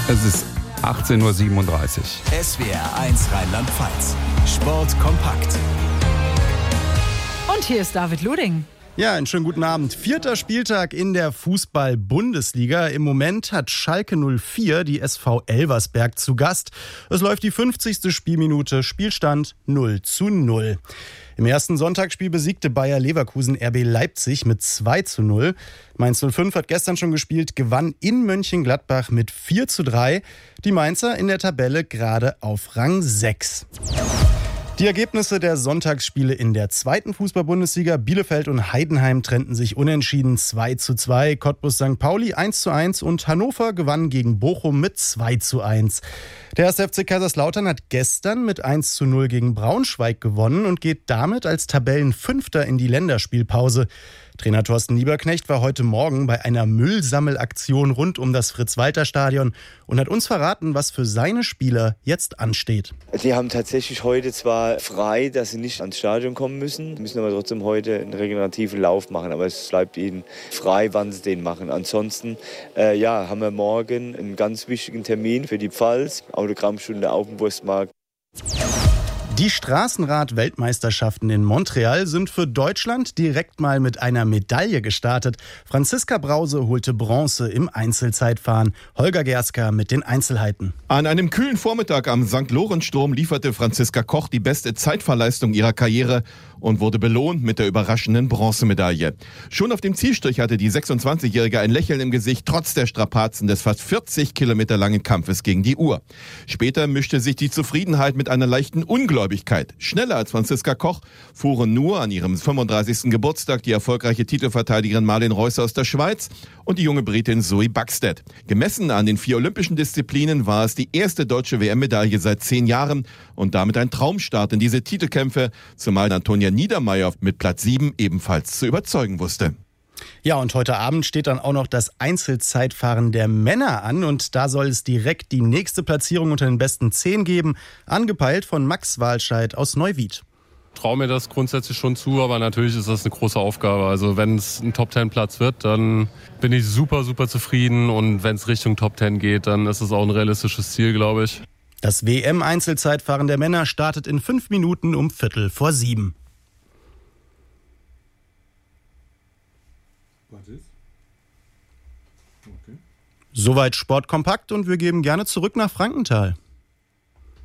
Es ist 18:37 Uhr. SWR 1 Rheinland-Pfalz. Sport kompakt. Und hier ist David Luding. Ja, einen schönen guten Abend. 4. Spieltag in der Fußball-Bundesliga. Im Moment hat Schalke 04 die SV Elversberg zu Gast. Es läuft die 50. Spielminute, Spielstand 0:0. Im ersten Sonntagsspiel besiegte Bayer Leverkusen RB Leipzig mit 2:0. Mainz 05 hat gestern schon gespielt, gewann in Mönchengladbach mit 4:3. Die Mainzer in der Tabelle gerade auf Rang 6. Die Ergebnisse der Sonntagsspiele in der 2. Fußball-Bundesliga. Bielefeld und Heidenheim trennten sich unentschieden 2:2. Cottbus St. Pauli 1:1 und Hannover gewann gegen Bochum mit 2:1. Der 1. FC Kaiserslautern hat gestern mit 1:0 gegen Braunschweig gewonnen und geht damit als Tabellenfünfter in die Länderspielpause. Trainer Thorsten Lieberknecht war heute Morgen bei einer Müllsammelaktion rund um das Fritz-Walter-Stadion und hat uns verraten, was für seine Spieler jetzt ansteht. Die haben tatsächlich heute zwar frei, dass sie nicht ans Stadion kommen müssen aber trotzdem heute einen regenerativen Lauf machen. Aber es bleibt ihnen frei, wann sie den machen. Ansonsten haben wir morgen einen ganz wichtigen Termin für die Pfalz. Autogrammstunde auf dem Wurstmarkt. Die Straßenrad-Weltmeisterschaften in Montreal sind für Deutschland direkt mal mit einer Medaille gestartet. Franziska Brause holte Bronze im Einzelzeitfahren. Holger Gerska mit den Einzelheiten. An einem kühlen Vormittag am St. Lorenz-Strom lieferte Franziska Koch die beste Zeitfahrleistung ihrer Karriere und wurde belohnt mit der überraschenden Bronzemedaille. Schon auf dem Zielstrich hatte die 26-Jährige ein Lächeln im Gesicht, trotz der Strapazen des fast 40 Kilometer langen Kampfes gegen die Uhr. Später mischte sich die Zufriedenheit mit einer leichten Ungläubigkeit. Schneller als Franziska Koch fuhren nur an ihrem 35. Geburtstag die erfolgreiche Titelverteidigerin Marlen Reus aus der Schweiz und die junge Britin Zoe Buxted. Gemessen an den 4 olympischen Disziplinen war es die erste deutsche WM-Medaille seit 10 Jahren und damit ein Traumstart in diese Titelkämpfe, zumal Antonia Niedermeyer mit Platz 7 ebenfalls zu überzeugen wusste. Ja, und heute Abend steht dann auch noch das Einzelzeitfahren der Männer an und da soll es direkt die nächste Platzierung unter den besten 10 geben, angepeilt von Max Walscheid aus Neuwied. Ich traue mir das grundsätzlich schon zu, aber natürlich ist das eine große Aufgabe. Also wenn es ein Top-10-Platz wird, dann bin ich super, super zufrieden und wenn es Richtung Top-10 geht, dann ist es auch ein realistisches Ziel, glaube ich. Das WM-Einzelzeitfahren der Männer startet in 5 Minuten um 6:15. Soweit Sportkompakt und wir geben gerne zurück nach Frankenthal.